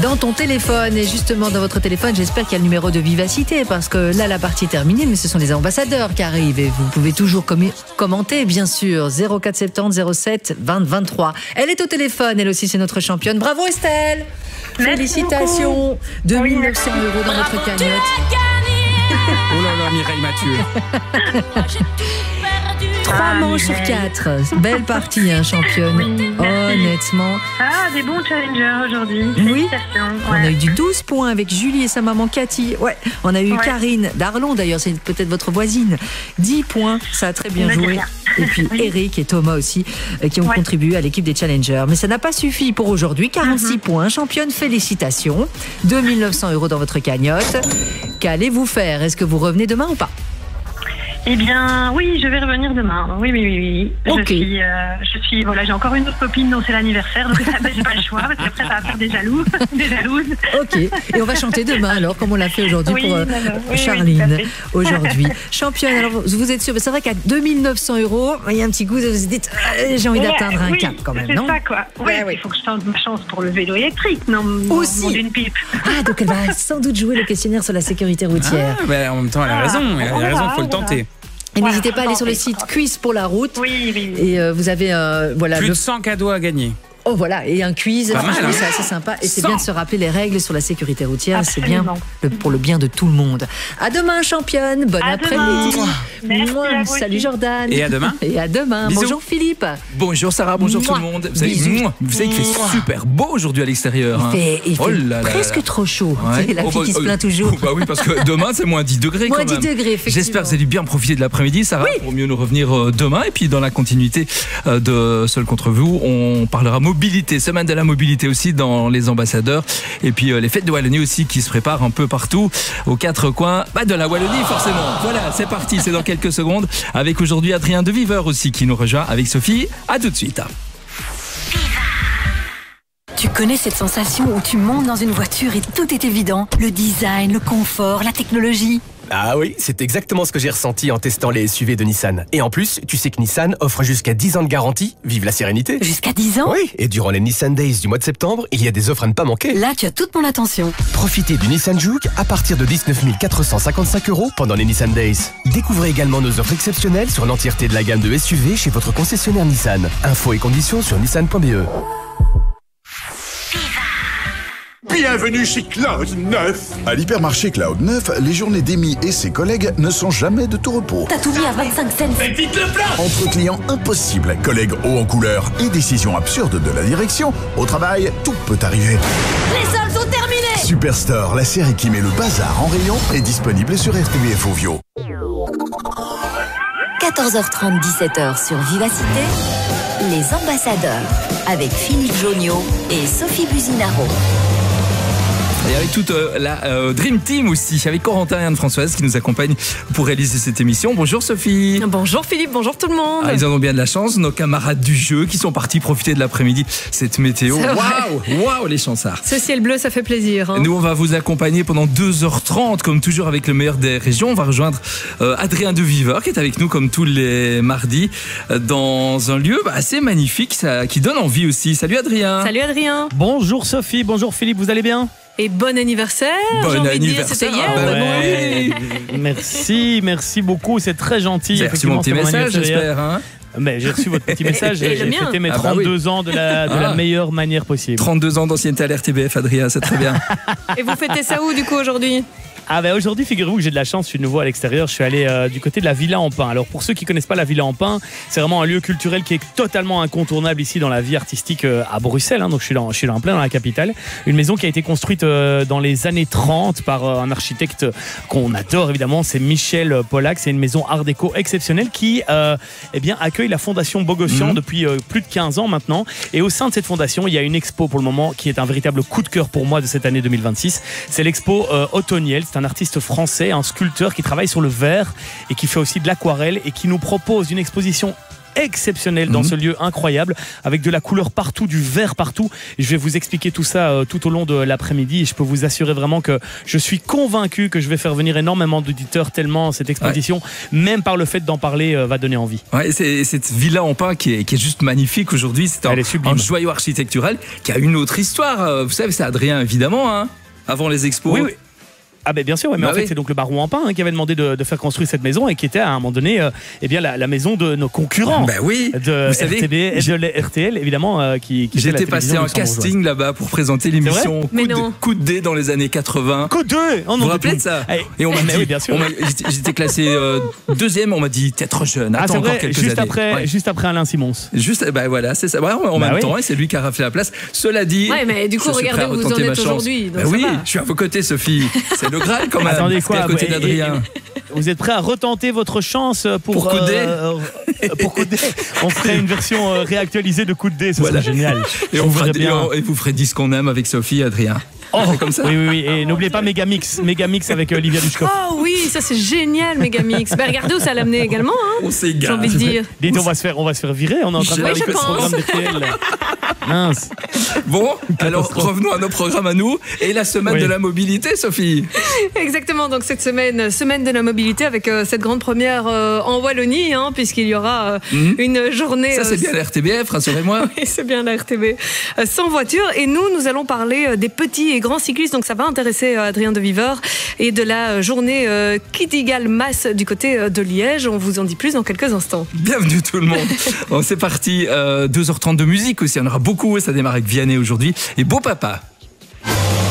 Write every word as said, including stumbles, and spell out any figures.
dans ton téléphone. Et justement, dans votre téléphone, j'espère qu'il y a le numéro de Vivacité, parce que là, la partie est terminée, mais ce sont les ambassadeurs qui arrivent. Et vous pouvez toujours com- commenter, bien sûr. zéro quatre soixante-dix zéro sept vingt vingt-trois. Elle est au téléphone, elle aussi, c'est notre championne. Bravo Estelle. Merci Félicitations. beaucoup. deux mille Oui, neuf cents euros dans votre cagnotte. Oh là là, Mireille Mathieu. Trois Ah, manches sur Mireille. quatre. Belle partie, hein, championne. Oui, merci. Honnêtement. Ah, des bons challengers aujourd'hui. Oui. Félicitations. On a Ouais. eu du douze points avec Julie et sa maman Cathy. Ouais. On a eu Ouais. Karine d'Arlon, d'ailleurs, c'est peut-être votre voisine. dix points, ça a très bien Ne dis joué. rien. Et puis Oui. Eric et Thomas aussi, euh, qui ont Ouais. contribué à l'équipe des challengers. Mais ça n'a pas suffi pour aujourd'hui. quarante-six Mhm. points. Championne, félicitations. deux mille neuf cents euros dans votre cagnotte. Qu'allez-vous faire? Est-ce que vous revenez demain ou pas? Eh bien, oui, je vais revenir demain. Oui, oui, oui, oui. Ok. Je suis, euh, je suis, voilà, j'ai encore une autre copine dont c'est l'anniversaire, donc ça, ben, j'ai pas le choix parce qu'après ça va faire des jaloux, des jalouses. Ok. Et on va chanter demain alors, comme on l'a fait aujourd'hui Oui, pour euh, non, non. Oui, oui, Charline. tout à fait. Aujourd'hui. Championne, alors vous vous êtes sûr, c'est vrai qu'à deux mille neuf cents euros, il y a un petit goût, vous vous dites, euh, j'ai envie Ouais, d'atteindre un oui, cap quand même, c'est non? ça, quoi. Oui, Ouais, oui. il faut que je tente ma chance pour le vélo électrique, non? mon- Aussi. mon d'une pipe. Ah, donc elle va sans doute jouer le questionnaire sur la sécurité routière. Ah, bah, en même temps, elle a Ah, raison. Elle a on verra, raison, faut le on verra. tenter. Et Voilà, n'hésitez pas à aller sur le tenter. site Quiz pour la route. Oui, oui, oui. Et euh, vous avez euh, voilà Plus le de cent cadeaux à gagner. oh voilà et un quiz. Pas mal, Franchement, hein. c'est assez sympa et c'est cent. bien de se rappeler les règles sur la sécurité routière. C'est bien Absolument. le- pour le bien de tout le monde. À demain, championne. Bon À après-midi. demain. Merci Mouah. à vous Salut aussi. Jordan. Et à demain. Et à demain. Bisous. Bonjour Philippe. Bonjour Sarah, bonjour Mouah. tout le monde. Vous savez, Bisous. mouah, vous savez qu'il fait Mouah. super beau aujourd'hui à l'extérieur. Il hein. fait, il Oh fait là là presque là. trop chaud. Ouais. C'est la Oh, fille bah, qui se oh, plaint toujours. oh, bah oui, parce que demain c'est moins dix degrés Moins quand dix même. degrés, effectivement. J'espère que vous allez bien profiter de l'après-midi, Sarah, pour mieux nous revenir euh, demain. Et puis dans la continuité euh, de Seul contre vous, on parlera mobilité, semaine de la mobilité aussi dans les ambassadeurs. Et puis euh, les fêtes de Wallonie aussi qui se préparent un peu partout aux quatre coins bah, de la Wallonie forcément. Voilà, c'est parti, c'est dans quelques secondes. Avec aujourd'hui Adrien de Viveur aussi qui nous rejoint avec Sophie. À tout de suite. Tu connais cette sensation où tu montes dans une voiture et tout est évident? Le design, le confort, la technologie. Ah oui, c'est exactement ce que j'ai ressenti en testant les S U V de Nissan. Et en plus, tu sais que Nissan offre jusqu'à dix ans de garantie. Vive la sérénité. Jusqu'à dix ans? Oui, et durant les Nissan Days du mois de septembre, il y a des offres à ne pas manquer. Là, tu as toute mon attention. Profitez du Nissan Juke à partir de dix-neuf mille quatre cent cinquante-cinq euros pendant les Nissan Days. Découvrez également nos offres exceptionnelles sur l'entièreté de la gamme de S U V chez votre concessionnaire Nissan. Infos et conditions sur nissan point b e. Bienvenue chez Cloud neuf. À l'hypermarché Cloud neuf, les journées d'Amy et ses collègues ne sont jamais de tout repos. T'as tout mis à vingt-cinq cents. Entre clients impossibles, collègues hauts en couleur et décisions absurdes de la direction, au travail, tout peut arriver. Les soldes sont terminés. Superstore, la série qui met le bazar en rayon, est disponible sur R T B F Ovio. quatorze heures trente, dix-sept heures sur Vivacité. Les ambassadeurs avec Philippe Joniot et Sophie Buzinaro. Et avec toute euh, la euh, Dream Team aussi, avec Corentin et Anne-Françoise qui nous accompagnent pour réaliser cette émission. Bonjour Sophie. Bonjour Philippe, bonjour tout le monde. Ah, ils en ont bien de la chance, nos camarades du jeu qui sont partis profiter de l'après-midi, cette météo. C'est vrai. Waouh, waouh les chansards. Ce ciel bleu, ça fait plaisir. hein. Nous, on va vous accompagner pendant deux heures trente, comme toujours avec le meilleur des régions. On va rejoindre euh, Adrien de Viveur, qui est avec nous comme tous les mardis, euh, dans un lieu bah, assez magnifique, ça, qui donne envie aussi. Salut Adrien. Salut Adrien. Bonjour Sophie, bonjour Philippe, vous allez bien? Et bon anniversaire. Bon j'ai envie de dire, anniversaire. c'était hier. Ah, bah, mais bon, oui. Merci, merci beaucoup, c'est très gentil. Vous avez reçu mon petit Effectivement, c'est message, anniversaire hier. j'espère. Hein Mais j'ai reçu votre petit message Et- et et le j'ai mien. fêté mes Ah bah trente-deux ans de la, de la Ah. meilleure manière possible. trente-deux ans d'ancienneté à l'R T B F, Adrien, c'est très bien. Et vous fêtez ça où du coup aujourd'hui? Ah ben aujourd'hui, figurez-vous que j'ai de la chance, je suis de nouveau à l'extérieur, je suis allé euh, du côté de la Villa en Pin. Alors pour ceux qui connaissent pas la Villa en Pin, c'est vraiment un lieu culturel qui est totalement incontournable ici dans la vie artistique euh, à Bruxelles, hein, donc je suis, dans, je suis en plein dans la capitale. Une maison qui a été construite euh, dans les années trente par euh, un architecte qu'on adore évidemment, c'est Michel Pollack. C'est une maison art déco exceptionnelle qui euh, eh bien, accueille la fondation Bogossian Mhm. depuis euh, plus de quinze ans maintenant. Et au sein de cette fondation, il y a une expo pour le moment qui est un véritable coup de cœur pour moi de cette année deux mille vingt-six. C'est l'expo euh, Ottoniel, c'est un artiste français, un sculpteur qui travaille sur le verre et qui fait aussi de l'aquarelle et qui nous propose une exposition exceptionnelle dans mmh. ce lieu incroyable, avec de la couleur partout, du vert partout. Et je vais vous expliquer tout ça euh, tout au long de l'après-midi. Et je peux vous assurer vraiment que je suis convaincu que je vais faire venir énormément d'auditeurs, tellement cette exposition, ouais. même par le fait d'en parler, euh, va donner envie. Ouais, c'est cette villa en pin qui est, qui est juste magnifique aujourd'hui. C'est un, un joyau architectural qui a une autre histoire. Vous savez, c'est Adrien, évidemment, hein, avant les expos. Oui, oui. Ah ben bien sûr, ouais, mais bah en oui. fait c'est donc le baron Ampin hein, qui avait demandé de, de faire construire cette maison et qui était à un moment donné euh, eh bien, la, la maison de nos concurrents. Ben oui, de vous savez, R T B et de R T L évidemment. Euh, qui, qui J'étais passé un casting là-bas pour présenter l'émission coup, de, coup de dé dans les années quatre-vingts. Coup de dé oh, Vous vous rappelez de ça? Et on m'a dit, oui, bien sûr. J'étais classé euh, deuxième, on m'a dit t'es trop jeune, attends ah, encore vrai, quelques juste années. Après, ouais. Juste après Alain Simons. Juste, ben voilà, c'est ça. Ouais, en bah même oui. temps, c'est lui qui a raflé la place. Cela dit, ouais, mais du coup, regardez où vous en êtes aujourd'hui. Oui, je suis à vos côtés, Sophie. C'est le Graal quand même. Quoi, à côté d'Adrien. Vous êtes prêts à retenter votre chance pour, pour coup de dé euh, Pour coup de dé. On ferait une version euh, réactualisée de coup de dé, ce voilà. serait génial. Et, on fera des, et vous ferez dix qu'on aime avec Sophie et Adrien. Oh, comme ça. Oui, oui, oui. Et n'oubliez pas Megamix. Megamix avec euh, Olivia Dushkov. Oh oui, ça c'est génial, Megamix. Bah, regardez où ça l'a amené également. Hein. On s'égare. J'ai envie de dire. Dites, on va se faire, on va se faire virer. On est en train de oui, faire le programme de T L. Mince. Bon, alors revenons à nos programmes à nous et la semaine oui. de la mobilité, Sophie. Exactement, donc cette semaine, semaine de la mobilité avec euh, cette grande première euh, en Wallonie, hein, puisqu'il y aura euh, mmh. une journée... Ça c'est euh, bien la R T B F, rassurez-moi. Oui, c'est bien la R T B. Euh, sans voiture. Et nous, nous allons parler euh, des petits et grands cyclistes, donc ça va intéresser euh, Adrien de Viveur, et de la journée euh, Kittigal Mass du côté euh, de Liège. On vous en dit plus dans quelques instants. Bienvenue tout le monde. Bon, c'est parti, euh, deux heures trente de musique aussi, on aura beaucoup, ça démarre avec Vianney aujourd'hui, et Beau Papa.